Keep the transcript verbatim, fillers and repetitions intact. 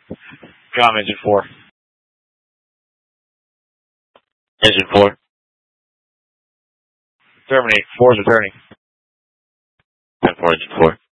Com engine four. Engine four. Terminate. Four is returning. ten four, engine four.